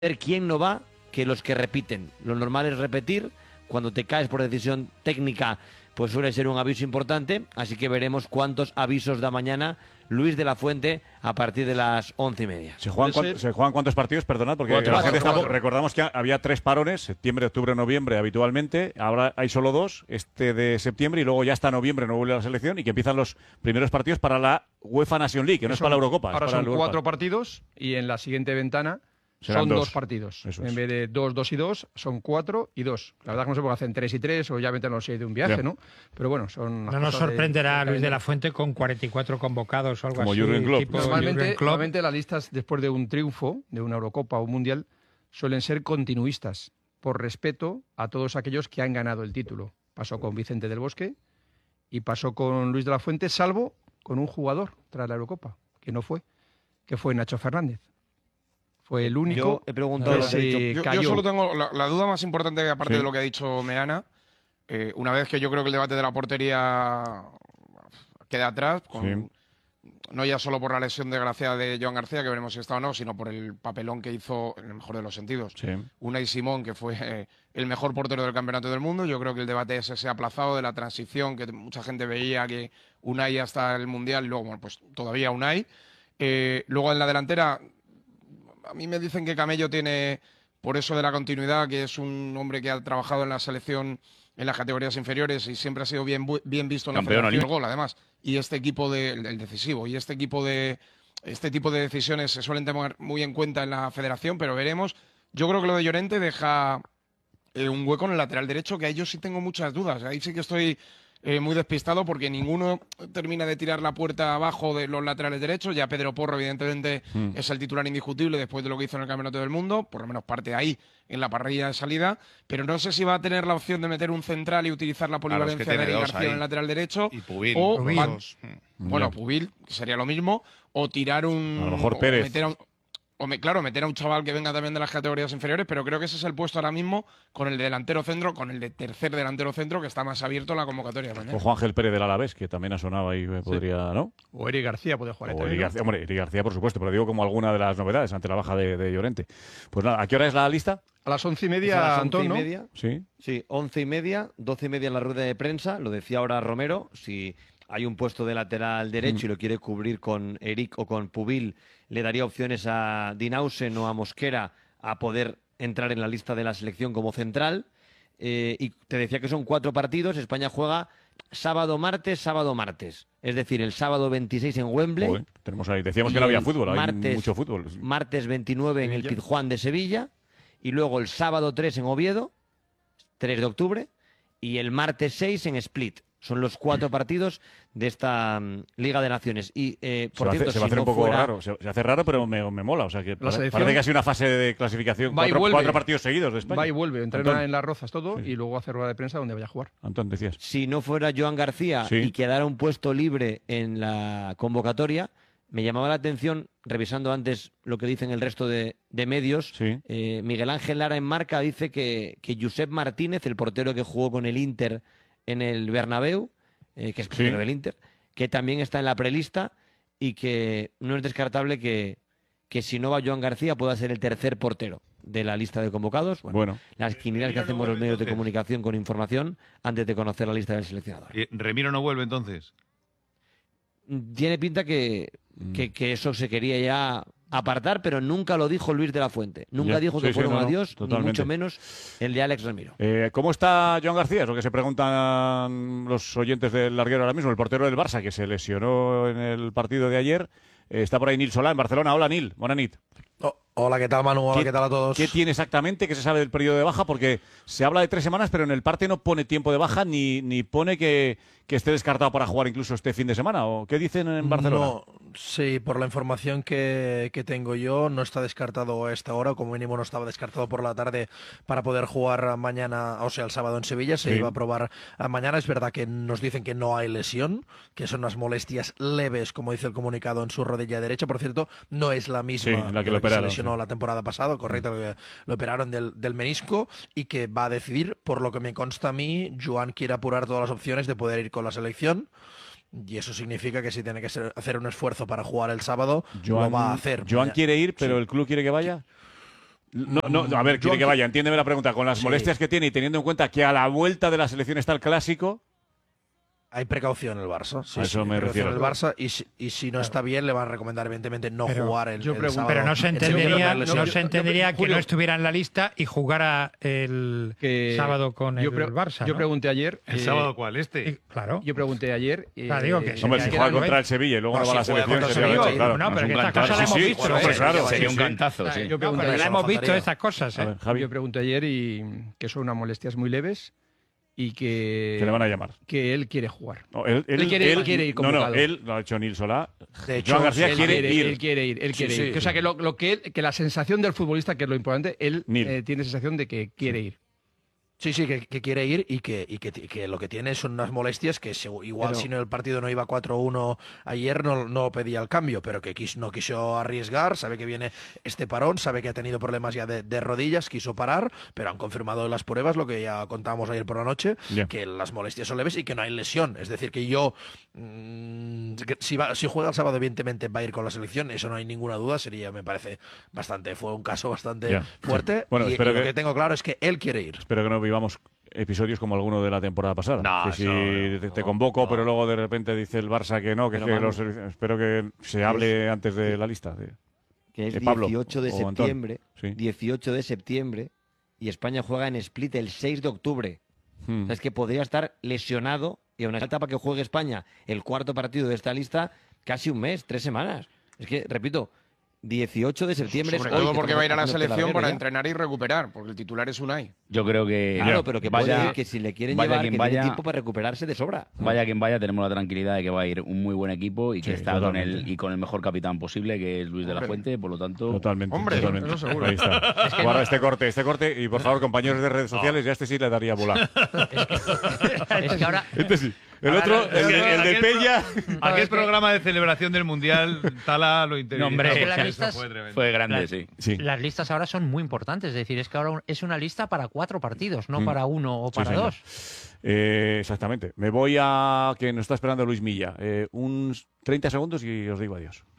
quién no va que los que repiten. Lo normal es repetir. Cuando te caes por decisión técnica, pues suele ser un aviso importante. Así que veremos cuántos avisos da mañana Luis de la Fuente a partir de las 11:30. ¿Se juegan cuántos partidos? Perdonad, porque recordamos que había 3 parones, septiembre, octubre, noviembre habitualmente. Ahora hay solo 2, este de septiembre, y luego ya hasta noviembre no vuelve a la selección y que empiezan los primeros partidos para la UEFA Nation League, que no es para la Eurocopa. Ahora son 4 partidos y en la siguiente ventana serán son 2 partidos. Eso en es. vez de 2, 2 y 2, son 4 y 2. La verdad es que no sé por qué hacen 3 y 3 o ya meten los 6 de un viaje, Ya. ¿no? Pero bueno, son... No nos sorprenderá Luis de la Fuente con 44 convocados o algo Como así. Jürgen Klopp. tipo Normalmente, Jürgen Klopp. normalmente las listas después de un triunfo, de una Eurocopa o un Mundial, suelen ser continuistas, por respeto a todos aquellos que han ganado el título. Pasó con Vicente del Bosque y pasó con Luis de la Fuente, salvo con un jugador tras la Eurocopa, que no fue, que fue Nacho Fernández. Fue el único Yo he preguntado que lo que ha dicho. se cayó. Yo solo tengo la duda más importante, aparte Sí. de lo que ha dicho Meana, una vez que yo creo que el debate de la portería queda atrás, no ya solo por la lesión desgraciada de Joan García, que veremos si está o no, sino por el papelón que hizo, en el mejor de los sentidos, Sí. Unai Simón, que fue el mejor portero del campeonato del mundo. Yo creo que el debate ese se ha aplazado de la transición, que mucha gente veía que Unai hasta el Mundial, y luego, bueno, pues todavía Unai. Luego en la delantera, a mí me dicen que Camello tiene, por eso de la continuidad, que es un hombre que ha trabajado en la selección en las categorías inferiores y siempre ha sido bien visto en la Campeón federación olímpico. del gol, además. Y este equipo el decisivo, y este tipo de decisiones se suelen tener muy en cuenta en la federación, pero veremos. Yo creo que lo de Llorente deja un hueco en el lateral derecho, que ahí yo sí tengo muchas dudas. Ahí sí que estoy muy despistado porque ninguno termina de tirar la puerta abajo de los laterales derechos. Ya Pedro Porro, evidentemente, es el titular indiscutible después de lo que hizo en el Campeonato del Mundo, por lo menos parte ahí en la parrilla de salida, pero no sé si va a tener la opción de meter un central y utilizar la polivalencia de Eric García en el lateral derecho. Y Pubil. O Pubil. bueno, Pubil, que sería lo mismo, o tirar un... A lo mejor o Pérez. meter a un- meter a un chaval que venga también de las categorías inferiores, pero creo que ese es el puesto ahora mismo con el de delantero centro, con el de tercer delantero centro, que está más abierto en la convocatoria mañana. O Juan Ángel Pérez del Alavés, que también ha sonado ahí, podría, ¿no? O Eric García puede jugar. O también, Eric ¿no? García, hombre, Eric García, por supuesto, pero digo como alguna de las novedades ante la baja de Llorente. Pues nada, ¿a qué hora es la lista? A las 11:30, Es a las Antón, ¿no? 11:30. Sí. Sí, 11:30, 12:30 en la rueda de prensa. Lo decía ahora Romero. Si hay un puesto de lateral derecho y lo quiere cubrir con Eric o con Pubil, le daría opciones a Dinausen o a Mosquera a poder entrar en la lista de la selección como central. Y te decía que son 4 partidos. España juega sábado, martes. Es decir, el sábado 26 en Wembley. Joder, tenemos ahí. Decíamos Y que no había el fútbol, hay martes- mucho fútbol. Martes 29 en el Pizjuán de Sevilla. Y luego el sábado 3 en Oviedo, 3 de octubre. Y el martes 6 en Split. Son los 4 partidos de esta Liga de Naciones. Y, por cierto, se va a si hacer no un poco fuera- raro. Se hace raro, pero me mola. O sea, que La selección parece que ha sido una fase de clasificación. va y 4 vuelve. partidos seguidos de España. Va y vuelve, entrena Antón. en las Rozas todo Sí. y luego hace rueda de prensa donde vaya a jugar. Antón, decías. Si no fuera Joan García Sí. y quedara un puesto libre en la convocatoria, me llamaba la atención, revisando antes lo que dicen el resto de medios, Sí. Miguel Ángel Lara en Marca dice que Josep Martínez, el portero que jugó con el Inter en el Bernabéu, que es portero del Inter, que también está en la prelista y que no es descartable que si no va Joan García pueda ser el tercer portero de la lista de convocados. Bueno. Las quinielas que hacemos los medios de comunicación con información antes de conocer la lista del seleccionador. ¿Remiro no vuelve entonces? Tiene pinta que eso se quería ya apartar, pero nunca lo dijo Luis de la Fuente. Nunca Ya. dijo Sí, que sí, fuera un no, no, adiós, ni totalmente. mucho menos el de Alex Ramiro. ¿Cómo está Joan García? Es lo que se preguntan los oyentes del larguero ahora mismo. El portero del Barça, que se lesionó en el partido de ayer. Está por ahí Nil Solá, en Barcelona. Hola, Nil. Buena nit. Hola, ¿qué tal, Manu? Hola, ¿qué tal a todos? ¿Qué tiene exactamente? ¿Qué se sabe del periodo de baja? Porque se habla de 3 semanas, pero en el parte no pone tiempo de baja ni pone que esté descartado para jugar incluso este fin de semana. ¿O qué dicen en Barcelona? No, sí, por la información que tengo yo, no está descartado a esta hora, como mínimo no estaba descartado por la tarde para poder jugar mañana, o sea, el sábado en Sevilla, se Sí. iba a probar mañana. Es verdad que nos dicen que no hay lesión, que son unas molestias leves, como dice el comunicado, en su rodilla derecha. Por cierto, no es la misma Sí, en la que de lo se operaron, lesionó sí. la temporada pasada, correcto, que lo operaron del menisco y que va a decidir, por lo que me consta a mí, Joan quiere apurar todas las opciones de poder ir con la selección. Y eso significa que si tiene que hacer un esfuerzo para jugar el sábado, lo va a hacer. Joan quiere ir, pero Sí. el club quiere que vaya. No, a ver, quiere que vaya, entiéndeme la pregunta. Con las Sí. molestias que tiene y teniendo en cuenta que a la vuelta de la selección está el Clásico, Hay precaución en el Barça. Sí, A eso sí, me hay precaución refiero. en el Barça y si no está bien le van a recomendar evidentemente no Pero jugar el sábado. Pero no se en entendería, septiembre, no se entendería que Julio, no estuviera en la lista y jugara el que sábado con el yo Barça. Yo ¿no? pregunté ayer. ¿El sábado cuál? ¿Este? Claro. Yo pregunté ayer. Digo que sí. hombre, si que juega era contra nueve. el Sevilla y luego No, no va a la si juega selección, contra sería Sevilla, eso, claro. no, pero Es que un estas gran- cosas las sí, hemos sí, visto, hombre, ¿eh? claro. Sería un Sí. cantazo, sí. Yo No, pregunté, pero la hemos visto faltaría. estas cosas, A ¿eh? ver, Javi, yo pregunté ayer y que son unas molestias muy leves y que le van a llamar. que él quiere jugar. No, Él quiere ir no, convocado. él lo ha hecho Nil Solá. De hecho, Joan García Él quiere ir. Él quiere ir. Él Sí, quiere ir. sí. O sea, que la sensación del futbolista, que es lo importante, él Nil. tiene sensación de que quiere ir. Sí, que quiere ir y que lo que tiene son unas molestias que igual Pero- si no el partido no iba 4-1 ayer no pedía el cambio, pero que no quiso arriesgar, sabe que viene este parón, sabe que ha tenido problemas ya de rodillas, quiso parar, pero han confirmado en las pruebas lo que ya contábamos ayer por la noche, Ya. que las molestias son leves y que no hay lesión. Es decir, que yo, que si juega el sábado evidentemente va a ir con la selección, eso no hay ninguna duda, me parece fue un caso bastante Ya. fuerte. Bueno, y espero lo que- que tengo claro es que él quiere ir. Espero que no vivamos episodios como alguno de la temporada pasada. No, que si eso te convoco, pero luego de repente dice el Barça que no, que, es Pero que Manu, espero que se hable antes de la lista. Que es Pablo 18 de o Antón. septiembre. Sí. 18 de septiembre. Y España juega en Split el 6 de octubre. O sea, es que podría estar lesionado y aún así falta para que juegue España el cuarto partido de esta lista casi un mes, 3 semanas. Es que, repito, 18 de septiembre Sobre es hoy, todo que porque va a ir a la estamos haciendo selección para ya. entrenar y recuperar, porque el titular es Unai. Yo creo que Claro, pero que puede vaya, ir, que si le quieren vaya llevar, quien que vaya, tiene tiempo para recuperarse de sobra. vaya quien vaya, tenemos la tranquilidad de que va a ir un muy buen equipo y que Sí, está con totalmente. con el mejor capitán posible, que es Luis de la Fuente, por lo tanto... Totalmente. Hombre, totalmente. eso seguro. Ahí está. Guarda este corte. Y por favor, compañeros de redes sociales, ya este sí le daría bola. Es que ahora, Este sí. El otro, el de Peña. Aquel es que- programa de celebración del Mundial, Tala lo intervino. No, hombre, es que las Eso listas- fue tremendo. Fue grande, Las- sí. Sí. las listas ahora son muy importantes. Es decir, es que ahora es una lista para 4 partidos, no Mm. para 1 o Sí, para señor. 2. Exactamente. Me voy a que nos está esperando Luis Milla. Un 30 segundos y os digo adiós.